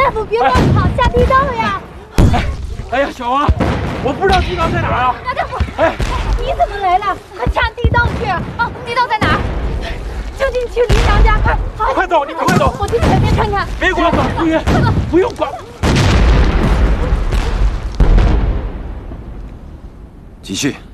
大夫，别乱跑，下地道呀！ 哎呀，小王，我不知道地道在哪儿啊！ 马大夫，哎，你怎么来了？快查地道去！啊，地道在哪儿？就近去林娘家，快！好， 快走，你们快走！ 我去前面看看。 别管我，夫人，不用管。 继续。